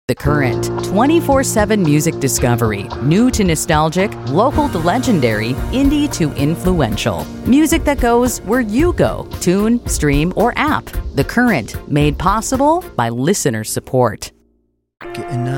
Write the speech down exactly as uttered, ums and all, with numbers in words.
The Current, twenty-four seven music discovery. New to nostalgic, local to legendary, indie to influential. Music that goes where you go. Tune, stream, or app. The Current, made possible by listener support. Getting